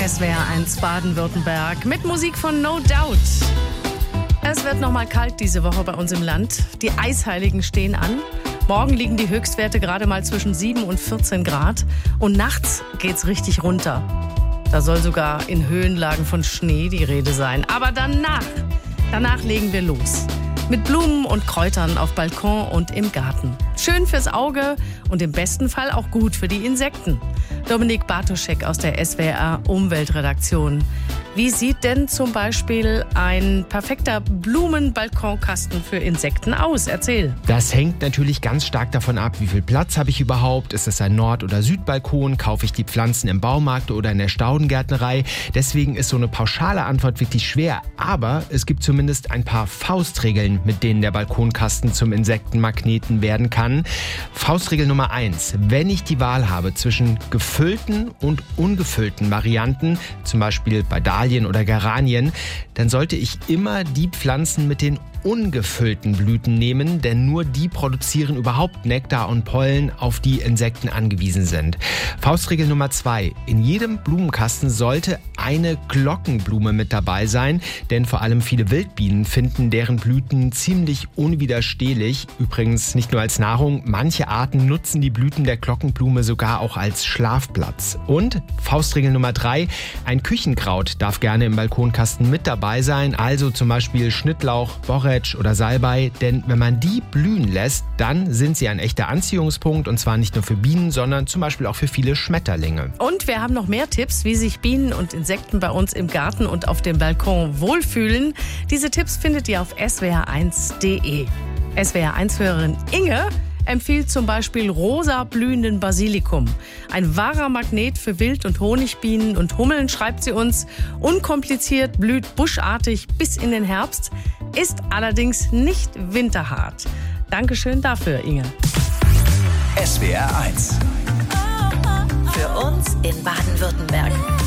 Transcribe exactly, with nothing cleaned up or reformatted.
S W R eins Baden-Württemberg mit Musik von No Doubt. Es wird noch mal kalt diese Woche bei uns im Land. Die Eisheiligen stehen an. Morgen liegen die Höchstwerte gerade mal zwischen sieben und vierzehn Grad. Und nachts geht's richtig runter. Da soll sogar in Höhenlagen von Schnee die Rede sein. Aber danach, danach legen wir los. Mit Blumen und Kräutern auf Balkon und im Garten. Schön fürs Auge und im besten Fall auch gut für die Insekten. Dominik Bartoschek aus der S W R Umweltredaktion. Wie sieht denn zum Beispiel ein perfekter Blumenbalkonkasten für Insekten aus? Erzähl. Das hängt natürlich ganz stark davon ab, wie viel Platz habe ich überhaupt. Ist es ein Nord- oder Südbalkon? Kaufe ich die Pflanzen im Baumarkt oder in der Staudengärtnerei? Deswegen ist so eine pauschale Antwort wirklich schwer. Aber es gibt zumindest ein paar Faustregeln, mit denen der Balkonkasten zum Insektenmagneten werden kann. Faustregel Nummer eins. Wenn ich die Wahl habe zwischen gefüllten und ungefüllten Varianten, zum Beispiel bei Dahlien oder Geranien, dann sollte ich immer die Pflanzen mit den ungefüllten Blüten nehmen, denn nur die produzieren überhaupt Nektar und Pollen, auf die Insekten angewiesen sind. Faustregel Nummer zwei. In jedem Blumenkasten sollte eine Glockenblume mit dabei sein, denn vor allem viele Wildbienen finden deren Blüten ziemlich unwiderstehlich. Übrigens nicht nur als Nahrung, manche Arten nutzen die Blüten der Glockenblume sogar auch als Schlafplatz. Und Faustregel Nummer drei. Ein Küchenkraut darf gerne im Balkonkasten mit dabei sein, also zum Beispiel Schnittlauch, Borretsch oder Salbei, denn wenn man die blühen lässt, dann sind sie ein echter Anziehungspunkt und zwar nicht nur für Bienen, sondern zum Beispiel auch für viele Schmetterlinge. Und wir haben noch mehr Tipps, wie sich Bienen und Insekten bei uns im Garten und auf dem Balkon wohlfühlen. Diese Tipps findet ihr auf S W R eins punkt de. S W R eins-Hörerin Inge empfiehlt zum Beispiel rosa blühenden Basilikum. Ein wahrer Magnet für Wild- und Honigbienen und Hummeln, schreibt sie uns. Unkompliziert, blüht buschartig bis in den Herbst, ist allerdings nicht winterhart. Dankeschön dafür, Inge. S W R eins. Für uns in Baden-Württemberg.